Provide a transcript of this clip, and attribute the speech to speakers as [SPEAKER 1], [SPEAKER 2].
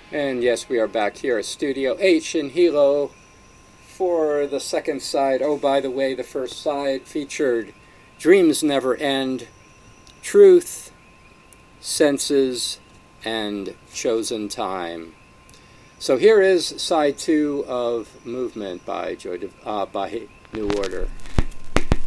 [SPEAKER 1] And yes, we are back here at Studio H in Hilo for the second side. Oh, by the way, the first side featured Dreams Never End, Truth, Senses, and Chosen Time. So here is side two of Movement by by New Order.